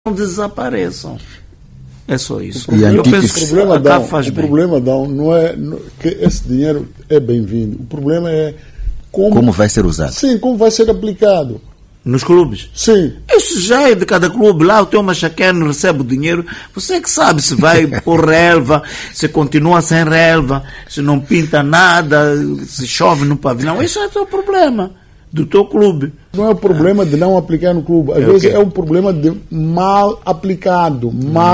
não desapareçam. É só isso. Eu penso que o problema não é que esse dinheiro é bem-vindo. O problema é como vai ser usado. Sim, como vai ser aplicado. Nos clubes? Sim. Isso já é de cada clube. Lá o teu machaqueno recebe o dinheiro. Você é que sabe se vai por relva, se continua sem relva, se não pinta nada, se chove no pavilhão. Isso é o teu problema do teu clube. Não é o problema de não aplicar no clube. Às vezes é um problema de mal aplicado.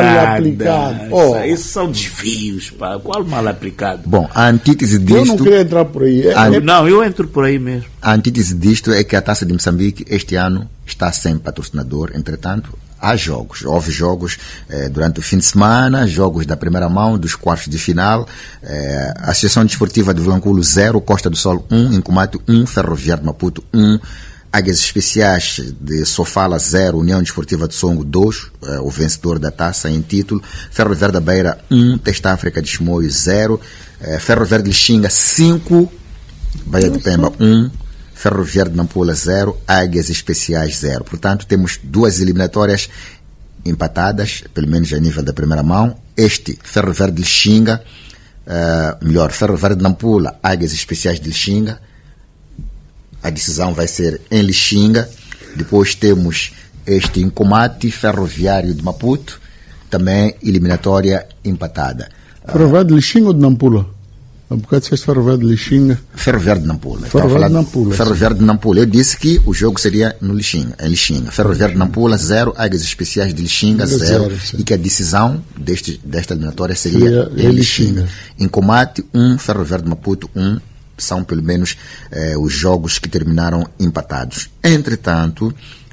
Isso são desvios, pá. Qual mal aplicado? Bom, a antítese disto... Eu não queria entrar por aí. Não, eu entro por aí mesmo. A antítese disto é que a Taça de Moçambique este ano está sem patrocinador. Entretanto, houve jogos durante o fim de semana, jogos da primeira mão, dos quartos de final. A Associação Desportiva de Vilanculo 0, Costa do Sol 1, Incomato 1, Ferroviário de Maputo 1, Águias Especiais de Sofala 0, União Desportiva de Songo 2, o vencedor da taça em título, Ferroviário da Beira 1, Testa África de Chimoio 0, Ferroviário de Lixinga 5, Bahia de Pemba 1, Ferroviário de Nampula 0, Águias Especiais 0. Portanto, temos duas eliminatórias empatadas, pelo menos a nível da primeira mão. Este, Ferroviário de Lixinga, Ferroviário de Nampula, Águias Especiais de Lixinga. A decisão vai ser em Lixinga. Depois temos este Incomate, Ferroviário de Maputo, também eliminatória empatada. Ferroviário de Lixinga ou de Nampula? Um bocado disseste Ferroviário de Lixinga. Ferroviário de Nampula. Ferroviário de Nampula. Eu disse que o jogo seria em Lixinga. Ferroviário de Nampula 0, Águias Especiais de Lixinga 0. E que a decisão desta eliminatória seria em Lixinga. Incomate 1, Ferroviário de Maputo 1. São pelo menos os jogos que terminaram empatados. Entretanto,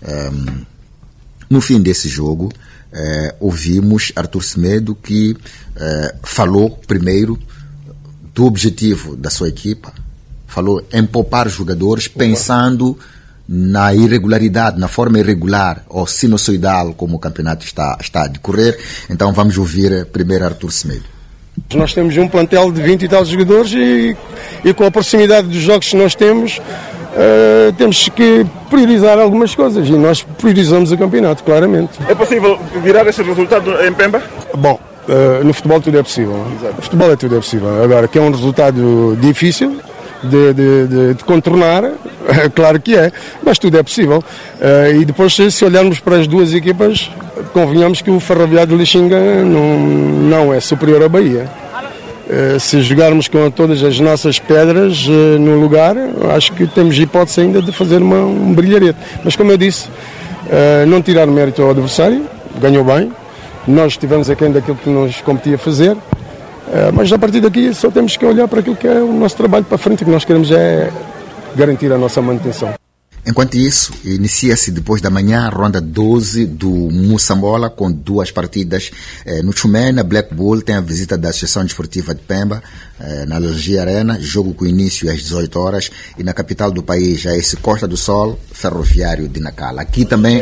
no fim desse jogo, ouvimos Arthur Semedo que falou primeiro do objetivo da sua equipa, falou em poupar os jogadores, pensando na irregularidade, na forma irregular ou sinusoidal como o campeonato está a decorrer. Então vamos ouvir primeiro Arthur Semedo. Nós temos um plantel de 20 e tal jogadores e com a proximidade dos jogos que nós temos que priorizar algumas coisas e nós priorizamos o campeonato, claramente. É possível virar esse resultado em Pemba? Bom, no futebol tudo é possível. No futebol tudo é possível. Agora, que é um resultado difícil de contornar, claro que é, mas tudo é possível. E depois, se olharmos para as duas equipas, convenhamos que o Ferroviário de Lixinga não é superior à Bahia. Se jogarmos com todas as nossas pedras no lugar, acho que temos hipótese ainda de fazer um brilharete. Mas como eu disse, não tirar mérito ao adversário, ganhou bem, nós estivemos aquém daquilo que nos competia fazer, mas a partir daqui só temos que olhar para aquilo que é o nosso trabalho para frente, o que nós queremos é garantir a nossa manutenção. Enquanto isso, inicia-se depois da manhã a ronda 12 do Moçambola, com duas partidas no Chumé. Na Black Bull tem a visita da Associação Desportiva de Pemba, na Alergia Arena, jogo com início às 18 horas, e na capital do país já é esse Costa do Sol, Ferroviário de Nacala. Aqui também,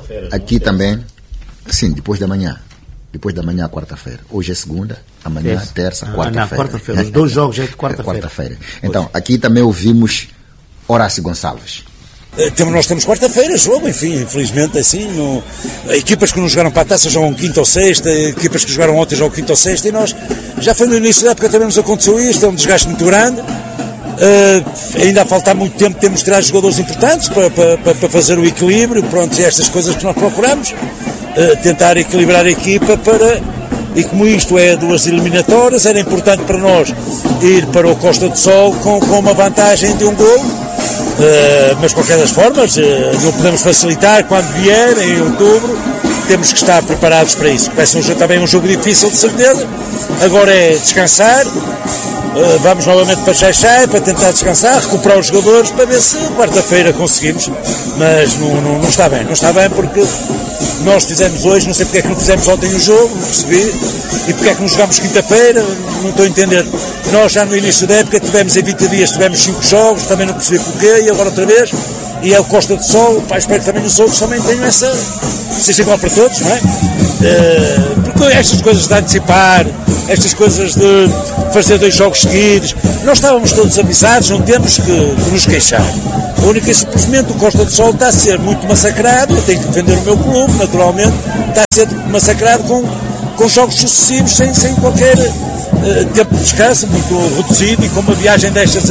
sim, depois da manhã, quarta-feira. Hoje é segunda, amanhã terça, quarta-feira. Quarta-feira, os dois jogos já é de quarta-feira. Então, aqui também ouvimos Horácio Gonçalves. Nós temos quarta-feira jogo, enfim, infelizmente assim, equipas que não jogaram para a taça jogam quinta ou sexta, equipas que jogaram ontem jogam quinta ou sexta, e nós, já foi no início da época também nos aconteceu isto, é um desgaste muito grande, ainda a faltar muito tempo temos de tirar jogadores importantes para fazer o equilíbrio, pronto, e estas coisas que nós procuramos, tentar equilibrar a equipa e como isto é duas eliminatórias, era importante para nós ir para o Costa do Sol com uma vantagem de um golo. Mas de qualquer das formas não podemos facilitar quando vier em outubro, temos que estar preparados para isso. Vai ser também um jogo difícil de certeza, agora é descansar, vamos novamente para Xaixai para tentar descansar, recuperar os jogadores para ver se quarta-feira conseguimos, mas não está bem porque nós fizemos hoje, não sei porque é que não fizemos ontem o jogo, não percebi, e porque é que não jogámos quinta-feira, não estou a entender. Nós já no início da época tivemos em 20 dias, tivemos 5 jogos, também não percebi porquê, e agora outra vez, e é o Costa do Sol, espero que também os outros também tenham essa, seja igual para todos, não é? Porque estas coisas de antecipar, estas coisas de fazer 2 jogos seguidos, nós estávamos todos avisados, não temos que nos queixar. A única e simplesmente o Costa do Sol está a ser muito massacrado, eu tenho que defender o meu clube, naturalmente, está a ser massacrado com jogos sucessivos, sem qualquer tempo de descanso, muito reduzido, e com uma viagem destas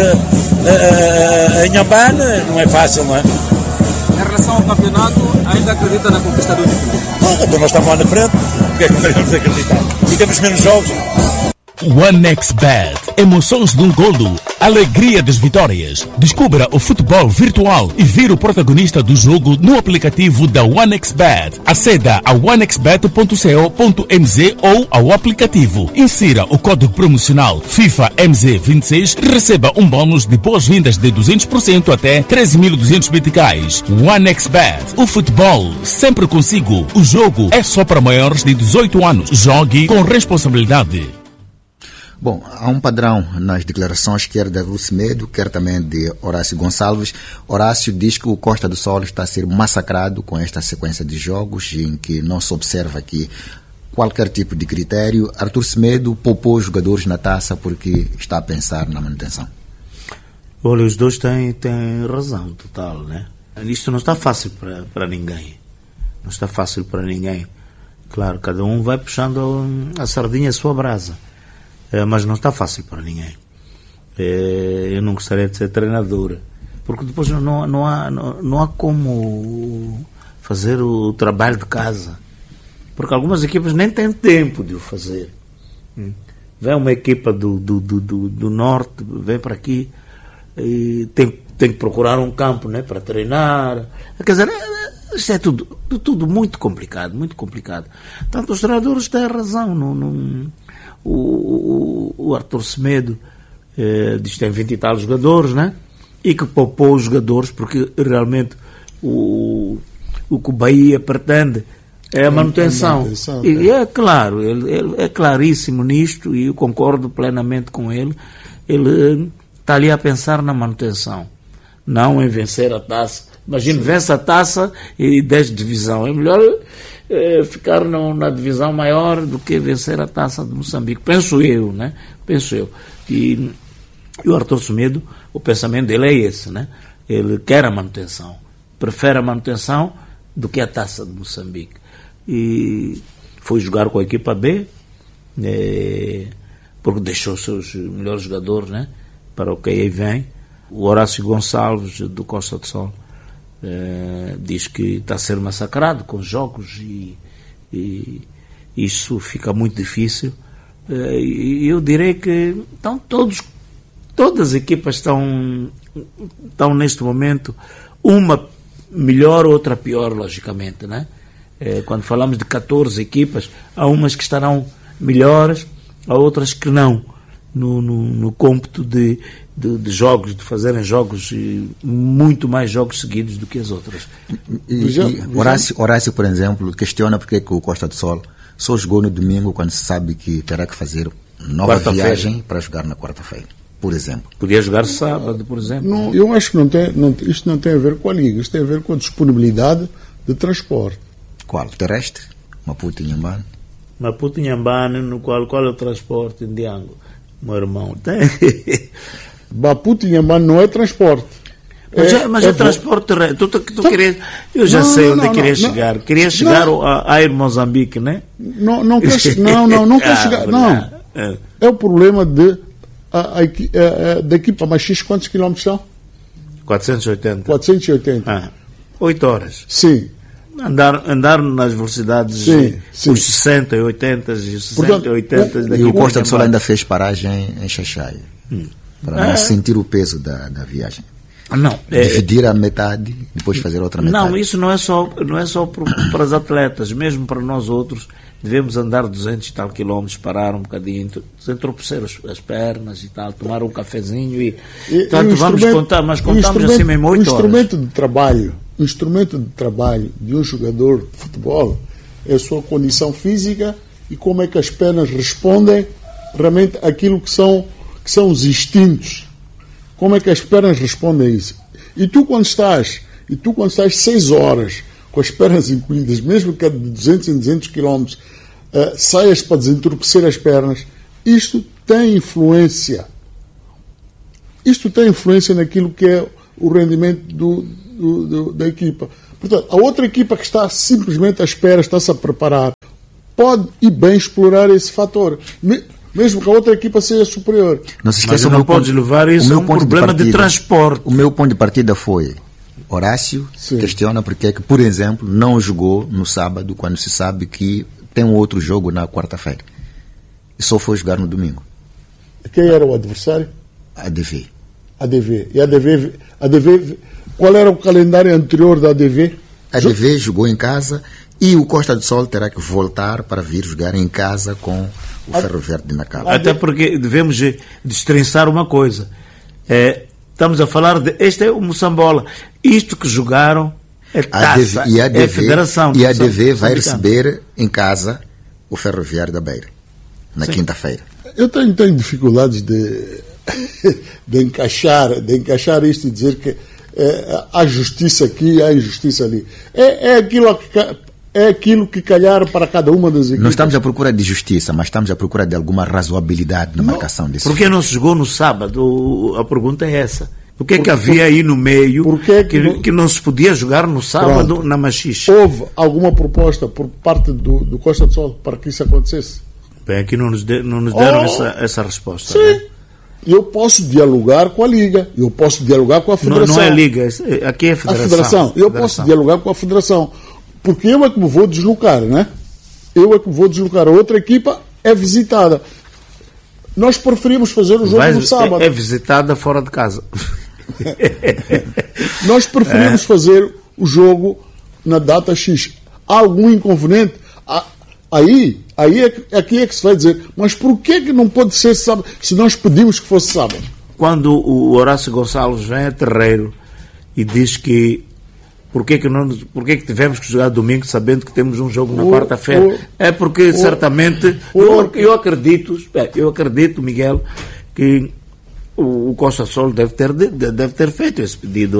a Inhambane, não é fácil, não é? Em relação ao campeonato, ainda acredita na conquista do título? Então nós estamos lá na frente, porque é que não devemos acreditar? E temos menos jogos. OneXBet. Emoções de um golo. Alegria das vitórias. Descubra o futebol virtual e vire o protagonista do jogo no aplicativo da OneXBet. Aceda a onexbet.co.mz ou ao aplicativo. Insira o código promocional FIFA MZ26 e receba um bônus de boas-vindas de 200% até 13.200 meticais. OneXBet. O futebol sempre consigo. O jogo é só para maiores de 18 anos. Jogue com responsabilidade. Bom, há um padrão nas declarações, quer de Artur Semedo, quer também de Horácio Gonçalves. Horácio diz que o Costa do Sol está a ser massacrado com esta sequência de jogos em que não se observa aqui qualquer tipo de critério. Artur Semedo poupou os jogadores na taça porque está a pensar na manutenção. Olha, os dois têm razão total, né? Isto não está fácil para ninguém. Não está fácil para ninguém. Claro, cada um vai puxando a sardinha à sua brasa. Mas não está fácil para ninguém. Eu não gostaria de ser treinador, porque depois não há como fazer o trabalho de casa, porque algumas equipas nem têm tempo de o fazer. Vem uma equipa do norte, vem para aqui e tem que procurar um campo, né, para treinar. Quer dizer, isto é tudo muito complicado, muito complicado. Tanto os treinadores têm razão. O Artur Semedo diz que tem 20 e tal jogadores, né? E que poupou os jogadores porque realmente o que o Bahia pretende é a manutenção. E é claro, ele é claríssimo nisto e eu concordo plenamente com ele. Ele está ali a pensar na manutenção, não em vencer a taça. Imagina, vence a taça e 10 divisão. É melhor ficar na divisão maior do que vencer a taça de Moçambique. Penso eu, né? Penso eu. E o Artur Semedo, o pensamento dele é esse, né? Ele quer a manutenção. Prefere a manutenção do que a taça de Moçambique. E foi jogar com a equipa B, porque deixou os seus melhores jogadores, né, para o que aí vem. O Horácio Gonçalves, do Costa do Sol, diz que está a ser massacrado com jogos e isso fica muito difícil. E eu direi que então, todas as equipas estão neste momento, uma melhor, outra pior, logicamente, né? Quando falamos de 14 equipas, há umas que estarão melhores, há outras que não, no cômputo de jogos, de fazerem jogos, muito mais jogos seguidos do que as outras. Horácio, por exemplo, questiona porque que o Costa do Sol só jogou no domingo quando se sabe que terá que fazer nova viagem para jogar na quarta-feira, por exemplo. Podia jogar sábado, por exemplo. Não, eu acho que isto não tem a ver com a Liga, isto tem a ver com a disponibilidade de transporte. Qual? Terrestre? Maputo e Inhambane? Maputo e Inhambane, no qual é o transporte em Diango? Meu irmão, tem. Maputo e Inhambane não é transporte. Mas é transporte terrestre. Tu querias, eu já sei onde querias chegar. Querias chegar a Air Moçambique, né? Não quer chegar. Não. É o problema da equipa Machis. Quantos quilómetros são? 480. 8 horas. Sim. Andar nas velocidades os 60 e 80 e 60 e 80 e o Costa do Sol ainda fez paragem em Xaxai para não sentir o peso da viagem. Não, dividir a metade, depois fazer outra metade. Não, isso não é só para os atletas, mesmo para nós outros. Devemos andar 200 e tal quilómetros, parar um bocadinho, entorpecer as pernas e tal, tomar um cafezinho e tanto vamos contar, mas contamos assim mesmo 8 horas. O instrumento de trabalho de um jogador de futebol é a sua condição física e como é que as pernas respondem realmente àquilo que são os instintos. Como é que as pernas respondem a isso? E tu quando estás 6 horas com as pernas encolhidas, mesmo que de 200 em 200 km, saias para desentorpecer as pernas, isto tem influência. Isto tem influência naquilo que é o rendimento da equipa. Portanto, a outra equipa que está simplesmente à espera, está-se a preparar, pode e bem explorar esse fator, mesmo que a outra equipa seja superior. Não se esqueça, não pode levar isso a um problema de transporte. O meu ponto de partida foi: Horácio questiona porque é que, por exemplo, não jogou no sábado, quando se sabe que tem um outro jogo na quarta-feira. E só foi jogar no domingo. Quem era o adversário? ADV. ADV. E ADV, qual era o calendário anterior da ADV? ADV jogou em casa e o Costa do Sol terá que voltar para vir jogar em casa com o Ferro Verde de Nacala. Até porque devemos destrinçar uma coisa. Estamos a falar este é o Moçambola. Isto que jogaram é taça, é federação. E a ADV vai receber em casa o Ferroviário da Beira, na quinta-feira. Eu tenho dificuldades de encaixar isto e dizer que há justiça aqui, há injustiça ali. É aquilo que calhar para cada uma das equipes. Não estamos à procura de justiça, mas estamos à procura de alguma razoabilidade na marcação desse. Por que não se jogou no sábado? A pergunta é essa. O que é que havia aí no meio que não se podia jogar no sábado na Machixe? Houve alguma proposta por parte do Costa do Sol para que isso acontecesse? Bem, aqui não nos deram essa resposta. Sim. Né? Eu posso dialogar com a Liga, eu posso dialogar com a Federação. Não é Liga, aqui é a Federação. Eu posso dialogar com a Federação, porque eu é que me vou deslocar, né? A outra equipa é visitada. Nós preferimos fazer o jogo no sábado. É visitada fora de casa. Nós preferimos fazer o jogo na data X. Há algum inconveniente? Aqui é que se vai dizer, mas por que não pode ser sábado se nós pedimos que fosse sábado? Quando o Horácio Gonçalves vem a Terreiro e diz que por que tivemos que jogar domingo sabendo que temos um jogo na quarta-feira? É porque certamente eu acredito, Miguel, que o Costa Sol deve ter feito esse pedido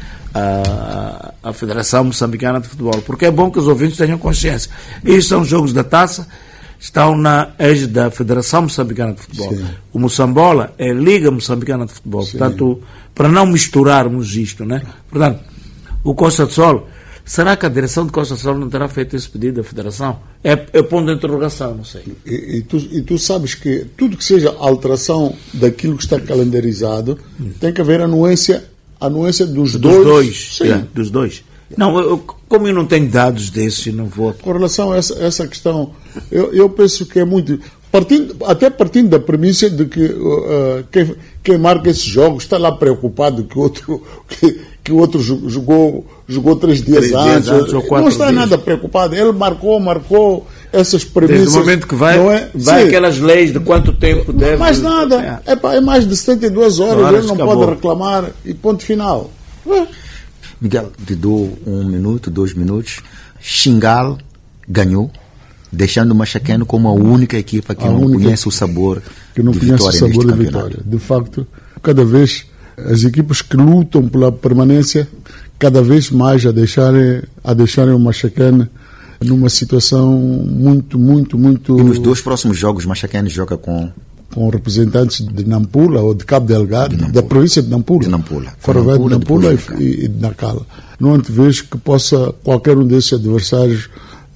à Federação Moçambicana de Futebol, porque é bom que os ouvintes tenham consciência. Estes são jogos da taça, estão na égide da Federação Moçambicana de Futebol. Sim. O Moçambola é a Liga Moçambicana de Futebol. Sim. Portanto, para não misturarmos isto, né? Portanto, o Costa do Sol, será que a direção de Costa do Sol não terá feito esse pedido à Federação? É ponto de interrogação, não sei. E tu sabes que tudo que seja alteração daquilo que está calendarizado tem que haver anuência dos dois. Sim. Dos dois. Não, como eu não tenho dados desses, não vou. Com relação a essa questão, eu penso que é muito. Partindo da premissa de que quem marca esses jogos está lá preocupado que o outro jogou 3 dias antes ou 4 não está dias. Nada preocupado. Ele marcou essas premissas. Desde o momento que vai aquelas leis de quanto tempo deve. Mais nada. É mais de 72 horas. Ele não pode reclamar e ponto final. Miguel, te dou 1 minuto, 2 minutos. Xingal ganhou, deixando o Machaqueno como a única equipa que não conhece o sabor de vitória. De facto, cada vez as equipas que lutam pela permanência, cada vez mais a deixarem o Machaqueno numa situação muito... E nos 2 próximos jogos, o Machaqueno joga com representantes de Nampula ou de Cabo Delgado, da província de Nampula. Ferroviário de Nampula e de Nacala. Não antevejo que possa qualquer um desses adversários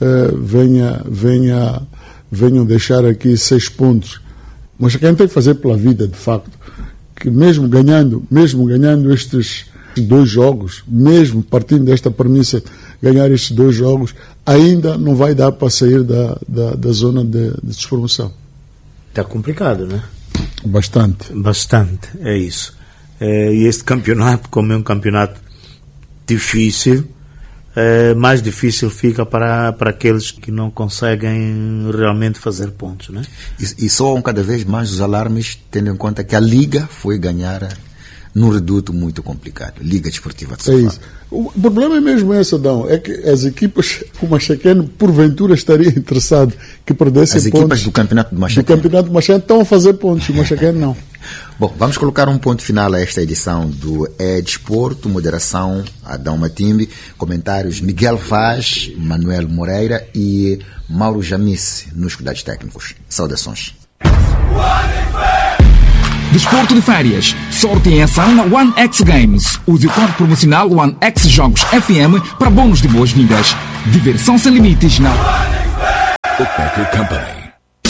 venham deixar aqui 6 pontos. Mas quem tem que fazer pela vida, de facto, que mesmo ganhando estes 2 jogos, mesmo partindo desta premissa, ganhar estes 2 jogos, ainda não vai dar para sair da zona de despromoção. Está complicado, não é? Bastante, é isso. E este campeonato, como é um campeonato difícil, mais difícil fica para aqueles que não conseguem realmente fazer pontos, né? E soam cada vez mais os alarmes, tendo em conta que a Liga foi ganhar num reduto muito complicado. Liga Desportiva de Sofala. É isso. O problema é mesmo esse, Adão, é que as equipas como o Machaqueno, porventura, estaria interessado que perdessem pontos. As equipas do Campeonato do Machaqueno. Do Campeonato do Machaqueno estão a fazer pontos, o Machaqueno não. Bom, vamos colocar um ponto final a esta edição do Desporto, moderação Adão Matimbe, comentários Miguel Vaz, Manuel Moreira e Mauro Jamice nos cuidados técnicos. Saudações. Desporto de férias, sorte em ação na One X Games. Use o código promocional One X Jogos FM para bônus de boas-vindas. Diversão sem limites na Opec Company.